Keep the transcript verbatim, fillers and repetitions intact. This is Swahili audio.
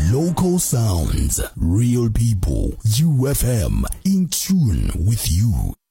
Local sounds, real people. U F M, in tune with you.